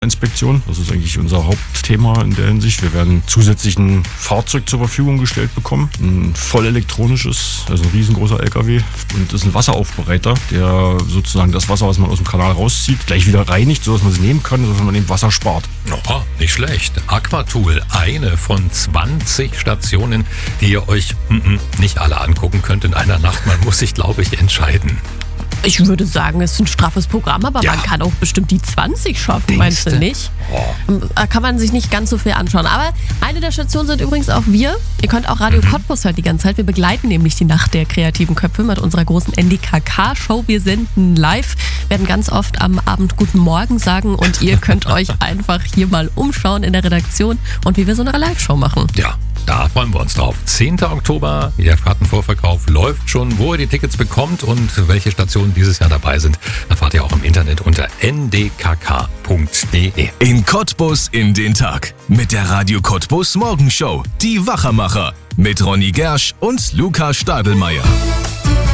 Fahrerinspektion. Das ist eigentlich unser Hauptthema in der Hinsicht. Wir werden zusätzlich ein Fahrzeug zur Verfügung gestellt bekommen. Ein voll elektronisches, also ein riesengroßer LKW. Und das ist ein Wasseraufbereiter, der sozusagen das Wasser, was man aus dem Kanal rauszieht, gleich wieder reinigt, sodass man es nehmen kann, sodass man eben Wasser spart. Oh, nicht schlecht. Aquatool, eine von 20 Stationen, die ihr euch nicht alle angucken könnt in einer Nacht. Man muss sich, glaube ich, entscheiden. Ich würde sagen, es ist ein straffes Programm, aber man kann auch bestimmt die 20 schaffen, meinst du nicht? Da kann man sich nicht ganz so viel anschauen. Aber eine der Stationen sind übrigens auch wir. Ihr könnt auch Radio Cottbus hören die ganze Zeit. Wir begleiten nämlich die Nacht der kreativen Köpfe mit unserer großen NDKK-Show. Wir senden live, werden ganz oft am Abend Guten Morgen sagen und ihr könnt euch einfach hier mal umschauen in der Redaktion und wie wir so eine Live-Show machen. Ja. Da freuen wir uns drauf. 10. Oktober, der Kartenvorverkauf läuft schon. Wo ihr die Tickets bekommt und welche Stationen dieses Jahr dabei sind, erfahrt ihr auch im Internet unter ndkk.de. In Cottbus in den Tag mit der Radio Cottbus Morgenshow. Die Wachermacher mit Ronny Gersch und Luca Stadelmeier.